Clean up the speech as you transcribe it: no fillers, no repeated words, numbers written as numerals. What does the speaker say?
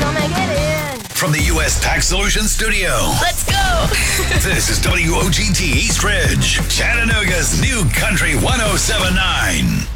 Come and get in. From the U.S. Tax Solutions Studio, Let's go. this is WOGT East Ridge, Chattanooga's new country 107.9.